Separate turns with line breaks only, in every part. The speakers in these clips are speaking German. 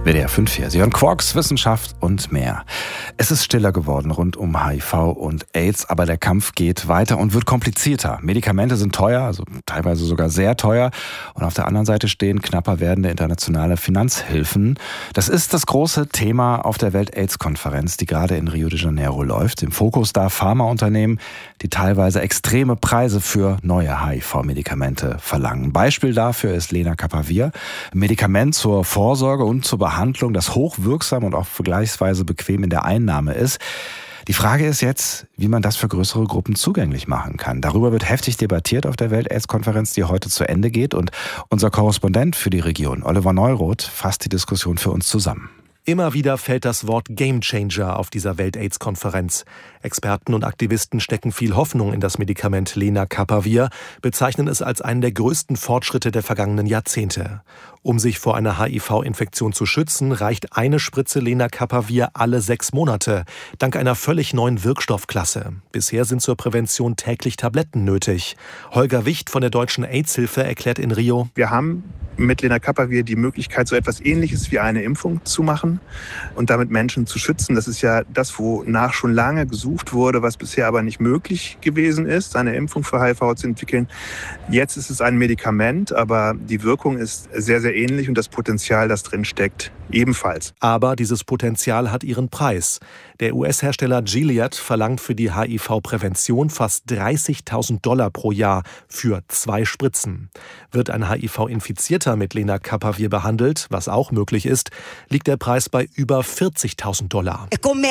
WDR 5.4. Sie hören Quarks, Wissenschaft und mehr. Es ist stiller geworden rund um HIV und AIDS, aber der Kampf geht weiter und wird komplizierter. Medikamente sind teuer, also teilweise sogar sehr teuer. Und auf der anderen Seite stehen knapper werdende internationale Finanzhilfen. Das ist das große Thema auf der Welt-AIDS-Konferenz, die gerade in Rio de Janeiro läuft. Im Fokus da Pharmaunternehmen, die teilweise extreme Preise für neue HIV-Medikamente verlangen. Beispiel dafür ist Lenacapavir, ein Medikament zur Vorsorge und zur Behandlung, das hochwirksam und auch vergleichsweise bequem in der Einnahme ist. Die Frage ist jetzt, wie man das für größere Gruppen zugänglich machen kann. Darüber wird heftig debattiert auf der Welt-AIDS-Konferenz, die heute zu Ende geht. Und unser Korrespondent für die Region, Oliver Neuroth, fasst die Diskussion für uns zusammen.
Immer wieder fällt das Wort Gamechanger auf dieser Welt-AIDS-Konferenz. Experten und Aktivisten stecken viel Hoffnung in das Medikament Lenacapavir, bezeichnen es als einen der größten Fortschritte der vergangenen Jahrzehnte. Um sich vor einer HIV-Infektion zu schützen, reicht eine Spritze Lenacapavir alle 6 Monate, dank einer völlig neuen Wirkstoffklasse. Bisher sind zur Prävention täglich Tabletten nötig. Holger Wicht von der Deutschen AIDS-Hilfe erklärt in Rio:
Wir haben mit Lenacapavir die Möglichkeit, so etwas Ähnliches wie eine Impfung zu machen und damit Menschen zu schützen. Das ist ja das, wonach schon lange gesucht wurde, was bisher aber nicht möglich gewesen ist, eine Impfung für HIV zu entwickeln. Jetzt ist es ein Medikament, aber die Wirkung ist sehr, sehr ähnlich und das Potenzial, das drin steckt, ebenfalls.
Aber dieses Potenzial hat ihren Preis. Der US-Hersteller Gilead verlangt für die HIV-Prävention fast $30.000 pro Jahr für 2 Spritzen. Wird ein HIV-Infizierter mit Lenacapavir behandelt, was auch möglich ist, liegt der Preis bei über $40.000.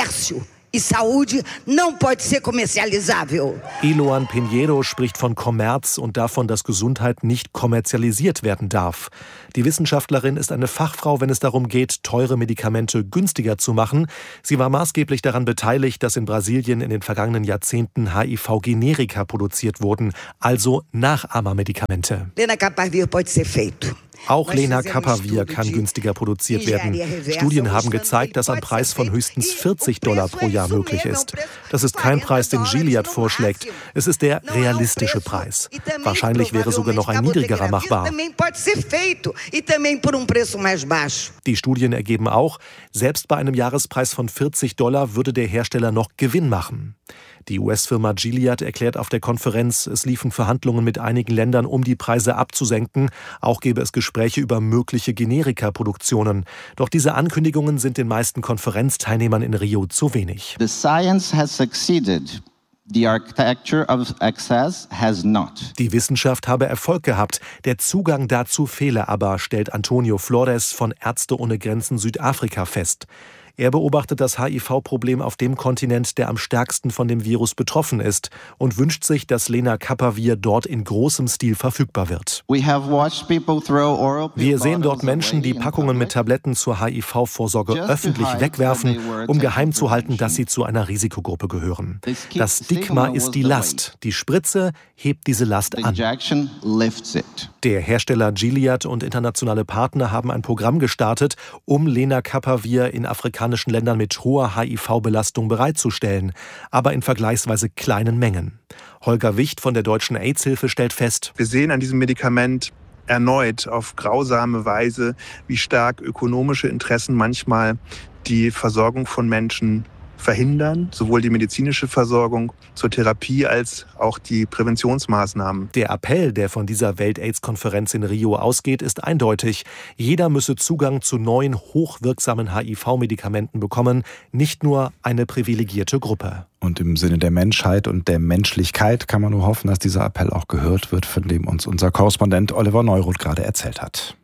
Eloan Pinheiro spricht von Kommerz und davon, dass Gesundheit nicht kommerzialisiert werden darf. Die Wissenschaftlerin ist eine Fachfrau, wenn es darum geht, teure Medikamente günstiger zu machen. Sie war maßgeblich daran beteiligt, dass in Brasilien in den vergangenen Jahrzehnten HIV-Generika produziert wurden, also Nachahmermedikamente. Auch Lenacapavir kann günstiger produziert werden. Studien haben gezeigt, dass ein Preis von höchstens $40 pro Jahr möglich ist. Das ist kein Preis, den Gilead vorschlägt. Es ist der realistische Preis. Wahrscheinlich wäre sogar noch ein niedrigerer machbar. Die Studien ergeben auch, selbst bei einem Jahrespreis von $40 würde der Hersteller noch Gewinn machen. Die US-Firma Gilead erklärt auf der Konferenz, es liefen Verhandlungen mit einigen Ländern, um die Preise abzusenken. Auch gäbe es Gespräche über mögliche Generika-Produktionen. Doch diese Ankündigungen sind den meisten Konferenzteilnehmern in Rio zu wenig.
The science has succeeded. The architecture of access has not.
Die Wissenschaft habe Erfolg gehabt, der Zugang dazu fehle aber, stellt Antonio Flores von Ärzte ohne Grenzen Südafrika fest. Er beobachtet das HIV-Problem auf dem Kontinent, der am stärksten von dem Virus betroffen ist, und wünscht sich, dass Lenacapavir dort in großem Stil verfügbar wird. Wir sehen dort Menschen, die Packungen mit Tabletten zur HIV-Vorsorge öffentlich wegwerfen, um geheim zu halten, dass sie zu einer Risikogruppe gehören. Das Stigma ist die Last. Die Spritze hebt diese Last an. Der Hersteller Gilead und internationale Partner haben ein Programm gestartet, um Lenacapavir in afrikanischen Ländern mit hoher HIV-Belastung bereitzustellen, aber in vergleichsweise kleinen Mengen. Holger Wicht von der Deutschen AIDS-Hilfe stellt fest:
Wir sehen an diesem Medikament erneut auf grausame Weise, wie stark ökonomische Interessen manchmal die Versorgung von Menschen verhindern, sowohl die medizinische Versorgung zur Therapie als auch die Präventionsmaßnahmen.
Der Appell, der von dieser Welt-AIDS-Konferenz in Rio ausgeht, ist eindeutig. Jeder müsse Zugang zu neuen, hochwirksamen HIV-Medikamenten bekommen, nicht nur eine privilegierte Gruppe.
Und im Sinne der Menschheit und der Menschlichkeit kann man nur hoffen, dass dieser Appell auch gehört wird, von dem uns unser Korrespondent Oliver Neuroth gerade erzählt hat.